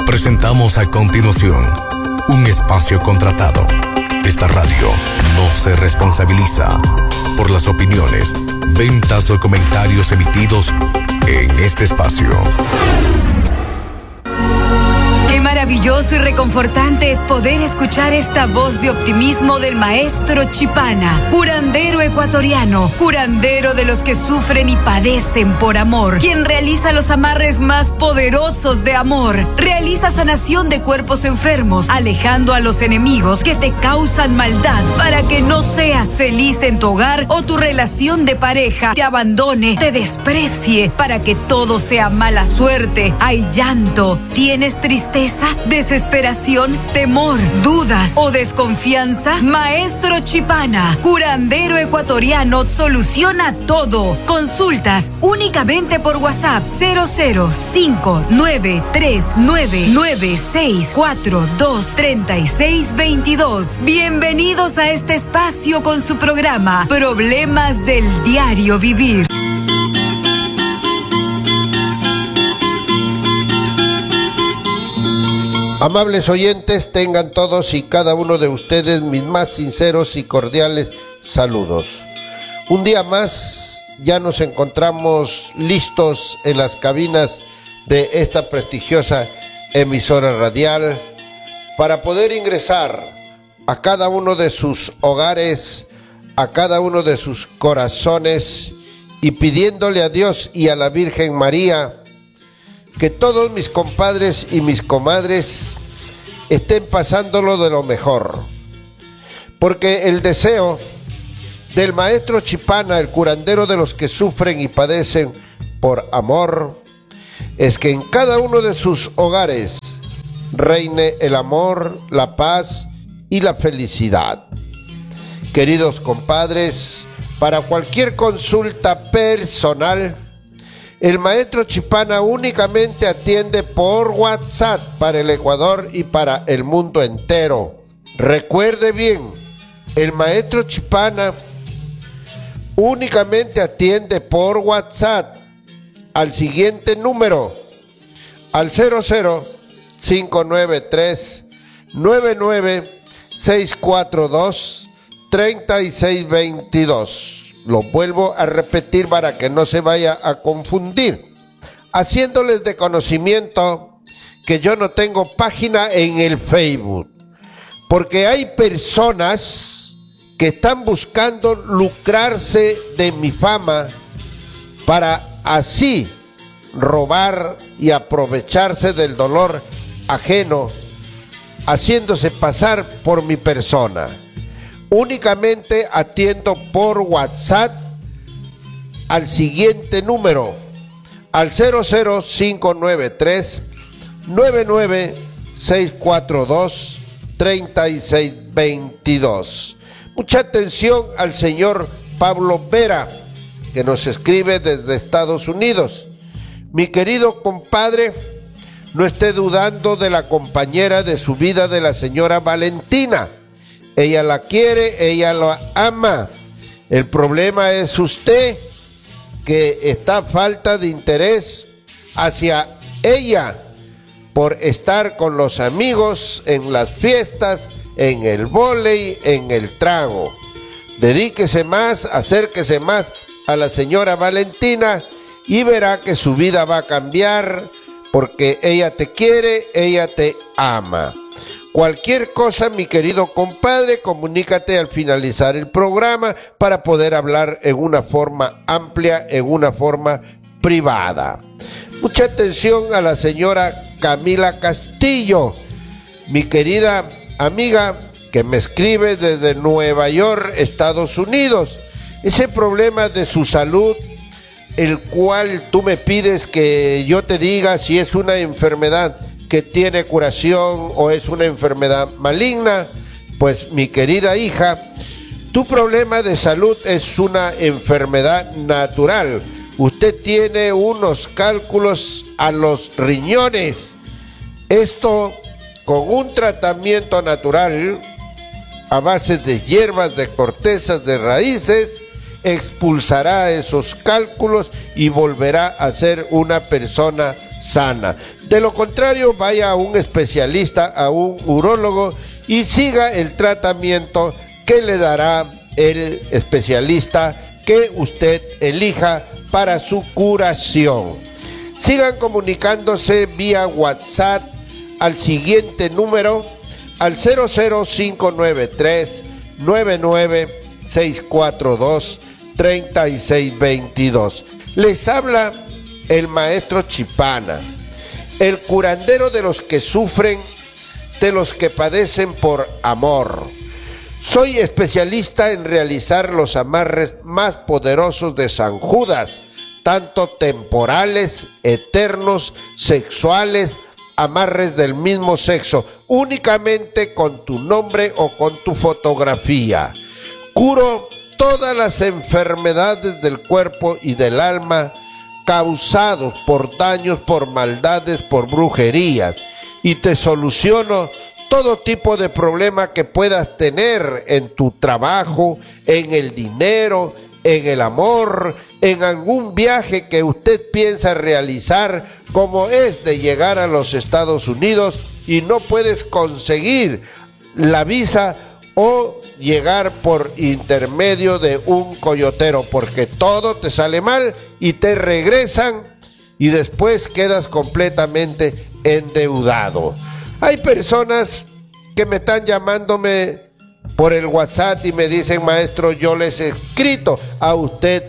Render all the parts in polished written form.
Presentamos a continuación un espacio contratado. Esta radio no se responsabiliza por las opiniones, ventas o comentarios emitidos en este espacio. Qué maravilloso y reconfortante es poder escuchar esta voz de optimismo del maestro Chipana, curandero ecuatoriano, curandero de los que sufren y padecen por amor, quien realiza los amarres más poderosos de amor, realiza sanación de cuerpos enfermos, alejando a los enemigos que te causan maldad para que no seas feliz en tu hogar o tu relación de pareja te abandone, te desprecie, para que todo sea mala suerte. Hay llanto, tienes tristeza, desesperación, temor, dudas o desconfianza. Maestro Chipana, curandero ecuatoriano, soluciona todo. Consultas únicamente por WhatsApp 005939964236622. Bienvenidos a este espacio con su programa Problemas del Diario Vivir. Amables oyentes, tengan todos y cada uno de ustedes mis más sinceros y cordiales saludos. Un día más ya nos encontramos listos en las cabinas de esta prestigiosa emisora radial para poder ingresar a cada uno de sus hogares, a cada uno de sus corazones, y pidiéndole a Dios y a la Virgen María que todos mis compadres y mis comadres estén pasándolo de lo mejor, porque el deseo del maestro Chipana, el curandero de los que sufren y padecen por amor, es que en cada uno de sus hogares reine el amor, la paz y la felicidad. Queridos compadres, para cualquier consulta personal, el maestro Chipana únicamente atiende por WhatsApp para el Ecuador y para el mundo entero. Recuerde bien, el maestro Chipana únicamente atiende por WhatsApp al siguiente número, al 005939964236622. Lo vuelvo a repetir para que no se vaya a confundir, haciéndoles de conocimiento que yo no tengo página en el Facebook, porque hay personas que están buscando lucrarse de mi fama para así robar y aprovecharse del dolor ajeno, haciéndose pasar por mi persona. Únicamente atiendo por WhatsApp al siguiente número, al 005939964236622. Mucha atención al señor Pablo Vera, que nos escribe desde Estados Unidos. Mi querido compadre, no esté dudando de la compañera de su vida, de la señora Valentina. Ella la quiere, ella la ama. El problema es usted, que está falta de interés hacia ella por estar con los amigos en las fiestas, en el vóley, en el trago. Dedíquese más, acérquese más a la señora Valentina y verá que su vida va a cambiar, porque ella te quiere, ella te ama. Cualquier cosa, mi querido compadre, comunícate al finalizar el programa para poder hablar en una forma amplia, en una forma privada. Mucha atención a la señora Camila Castillo, mi querida amiga que me escribe desde Nueva York, Estados Unidos. Ese problema de su salud, el cual tú me pides que yo te diga si es una enfermedad que tiene curación o es una enfermedad maligna, pues mi querida hija, tu problema de salud es una enfermedad natural. Usted tiene unos cálculos a los riñones. Esto, con un tratamiento natural a base de hierbas, de cortezas, de raíces, expulsará esos cálculos y volverá a ser una persona sana. De lo contrario, vaya a un especialista, a un urólogo y siga el tratamiento que le dará el especialista que usted elija para su curación. Sigan comunicándose vía WhatsApp al siguiente número, al 00593 99642 3622. Les habla el maestro Chipana, el curandero de los que sufren, de los que padecen por amor. Soy especialista en realizar los amarres más poderosos de San Judas, tanto temporales, eternos, sexuales, amarres del mismo sexo, únicamente con tu nombre o con tu fotografía. Curo todas las enfermedades del cuerpo y del alma causados por daños, por maldades, por brujerías, y te soluciono todo tipo de problema que puedas tener en tu trabajo, en el dinero, en el amor, en algún viaje que usted piensa realizar, como es de llegar a los Estados Unidos y no puedes conseguir la visa o llegar por intermedio de un coyotero, porque todo te sale mal y te regresan y después quedas completamente endeudado. Hay personas que me están llamándome por el WhatsApp y me dicen: maestro, yo les he escrito a usted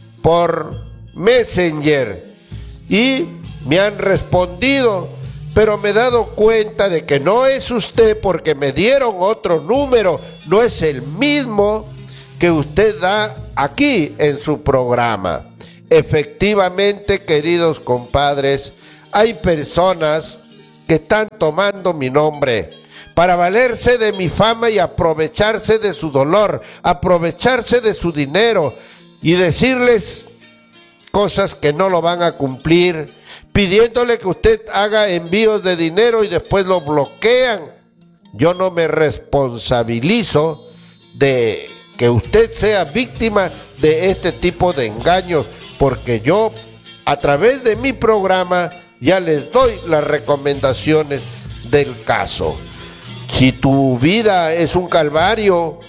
por Messenger y me han respondido, pero me he dado cuenta de que no es usted porque me dieron otro número, no es el mismo que usted da aquí en su programa. Efectivamente, queridos compadres, hay personas que están tomando mi nombre para valerse de mi fama y aprovecharse de su dolor, aprovecharse de su dinero y decirles cosas que no lo van a cumplir, pidiéndole que usted haga envíos de dinero y después lo bloquean. Yo no me responsabilizo de que usted sea víctima de este tipo de engaños, porque yo, a través de mi programa, ya les doy las recomendaciones del caso. Si tu vida es un calvario,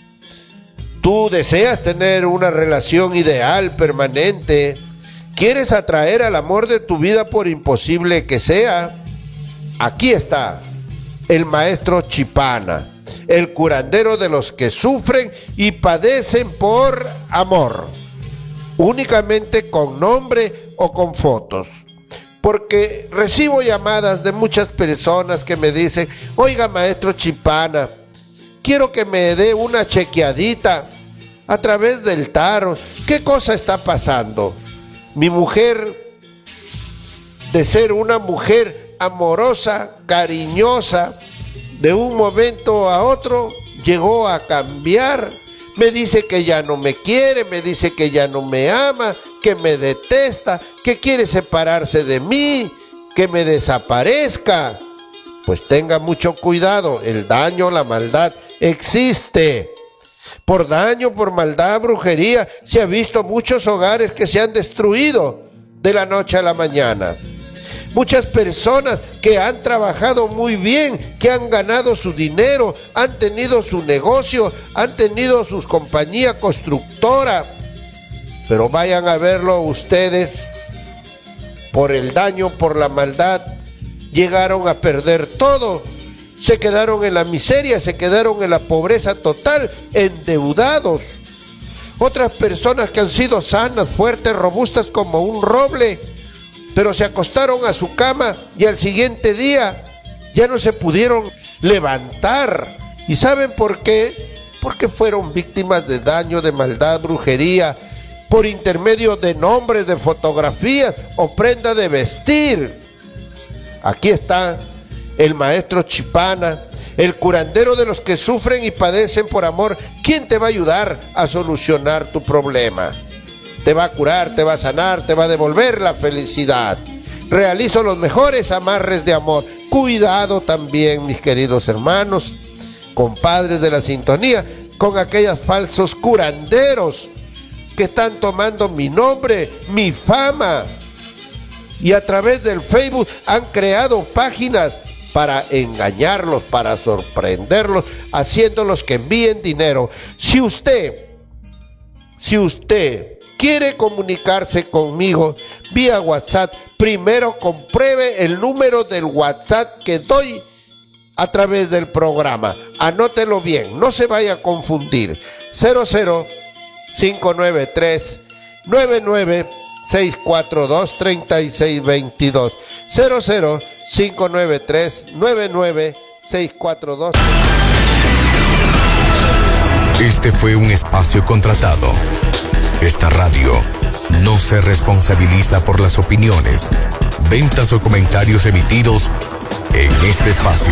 tú deseas tener una relación ideal, permanente, quieres atraer al amor de tu vida por imposible que sea, aquí está el maestro Chipana, el curandero de los que sufren y padecen por amor, únicamente con nombre o con fotos. Porque recibo llamadas de muchas personas que me dicen: oiga, maestro Chipana, quiero que me dé una chequeadita a través del tarot. ¿Qué cosa está pasando? Mi mujer, de ser una mujer amorosa, cariñosa, de un momento a otro llegó a cambiar. Me dice que ya no me quiere, me dice que ya no me ama, que me detesta, que quiere separarse de mí, que me desaparezca. Pues tenga mucho cuidado, el daño, la maldad existe. Por daño, por maldad, brujería, se ha visto muchos hogares que se han destruido de la noche a la mañana. Muchas personas que han trabajado muy bien, que han ganado su dinero, han tenido su negocio, han tenido su compañía constructora. Pero vayan a verlo ustedes, por el daño, por la maldad, llegaron a perder todo. Se quedaron en la miseria, se quedaron en la pobreza total, endeudados. Otras personas que han sido sanas, fuertes, robustas como un roble, pero se acostaron a su cama y al siguiente día ya no se pudieron levantar. ¿Y saben por qué? Porque fueron víctimas de daño, de maldad, brujería, por intermedio de nombres, de fotografías o prenda de vestir. Aquí está el maestro Chipana, el curandero de los que sufren y padecen por amor. ¿Quién te va a ayudar a solucionar tu problema? Te va a curar, te va a sanar, te va a devolver la felicidad. Realizo los mejores amarres de amor. Cuidado también, mis queridos hermanos, compadres de la sintonía, con aquellos falsos curanderos que están tomando mi nombre, mi fama, y a través del Facebook han creado páginas para engañarlos, para sorprenderlos, haciéndolos que envíen dinero. Si usted quiere comunicarse conmigo vía WhatsApp, primero compruebe el número del WhatsApp que doy a través del programa. Anótelo bien, no se vaya a confundir. 00593 99642 3622 00593 99642. Este fue un espacio contratado. Esta radio no se responsabiliza por las opiniones, ventas o comentarios emitidos en este espacio.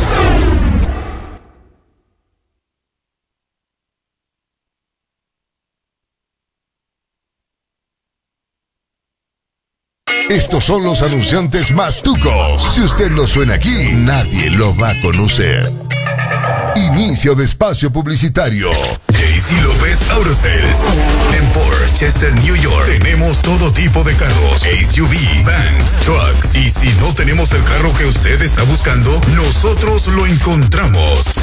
Estos son los anunciantes más tucos. Si usted no suena aquí, nadie lo va a conocer. Inicio de espacio publicitario. JC López Auto Sales. En Port Chester, New York. Tenemos todo tipo de carros, SUV, vans, trucks. Y si no tenemos el carro que usted está buscando, nosotros lo encontramos.